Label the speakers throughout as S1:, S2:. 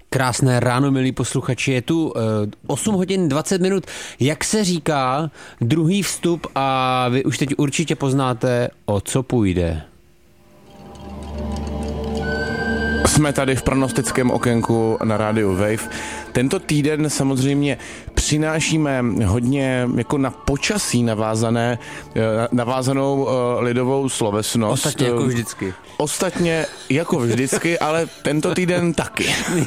S1: Krásné ráno, milí posluchači, je tu 8 hodin 20 minut, jak se říká, druhý vstup a vy už teď určitě poznáte, o co půjde.
S2: Jsme tady v prognostickém okénku na rádiu Wave. Tento týden samozřejmě přinášíme hodně jako na počasí navázanou lidovou slovesnost.
S1: Ostatně jako vždycky.
S2: Ostatně jako vždycky, ale tento týden taky.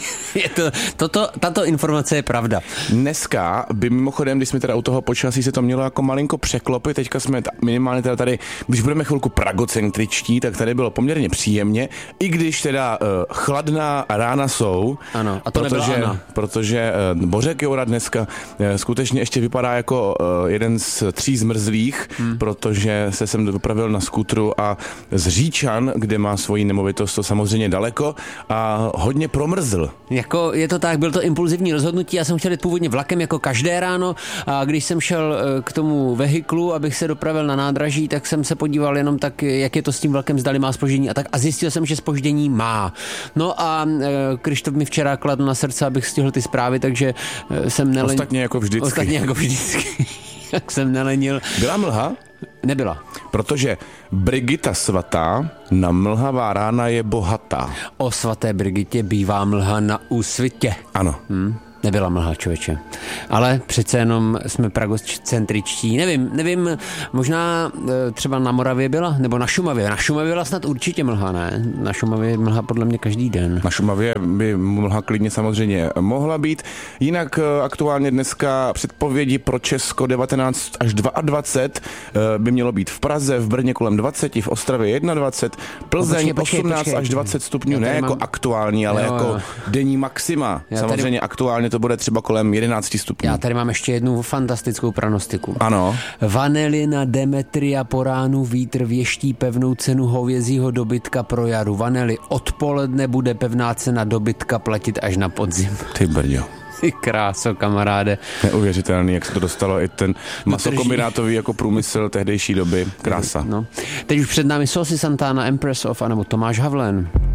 S1: Tato informace je pravda.
S2: Dneska by mimochodem, když jsme teda u toho počasí, se to mělo jako malinko překlopit. Teďka jsme minimálně teda tady, když budeme chvilku pragocentričtí, tak tady bylo poměrně příjemně, i když teda chladná rána jsou.
S1: Ano, a to nebyla Anna.
S2: Protože Bořek Joura dneska skutečně ještě vypadá jako jeden z 3 zmrzlých, protože se sem dopravil na skútru a z Říčan, kde má svoji nemovitost, to samozřejmě daleko a hodně promrzl.
S1: Jako je to tak, byl to impulzivní rozhodnutí, já jsem chtěl jít původně vlakem jako každé ráno a když jsem šel k tomu vehiklu, abych se dopravil na nádraží, tak jsem se podíval jenom tak, jak je to s tím vlakem, zdali má zpoždění a zjistil jsem, že zpoždění má. No a Krištof mi včera kladl na srdce, abych stihl ty zprávy, takže jsem nelenil.
S2: Ostatně jako vždycky.
S1: Jak jsem nelenil.
S2: Byla mlha?
S1: Nebyla.
S2: Protože Brigita svatá na mlhavá rána je bohatá.
S1: O svaté Brigitě bývá mlha na úsvitě.
S2: Ano.
S1: Nebyla mlha, člověče. Ale přece jenom jsme pragocentričtí. Nevím, možná třeba na Moravě byla, nebo na Šumavě. Na Šumavě byla snad určitě mlha, ne? Na Šumavě je mlha podle mě každý den.
S2: Na Šumavě by mlha klidně samozřejmě mohla být. Jinak aktuálně dneska předpovědi pro Česko 19 až 22 by mělo být v Praze, v Brně kolem 20, v Ostravě 21, Plzeň 18 až 20 stupňů. Ne jako aktuální, ale jako denní maxima. Samozřejmě aktuálně to bude třeba kolem 11 stupňů.
S1: Já tady mám ještě jednu fantastickou prognostiku.
S2: Ano.
S1: Vanelina Demetria po ránu vítr věští pevnou cenu hovězího dobytka pro jaru. Vanely odpoledne bude pevná cena dobytka platit až na podzim.
S2: Ty brďo.
S1: Ty kráso, kamaráde.
S2: Neuvěřitelný, jak se to dostalo i ten masokombinátový jako průmysl tehdejší doby. Krása.
S1: No. Teď už před námi Saucy Santana, Empress of, anebo Tomáš Havlen.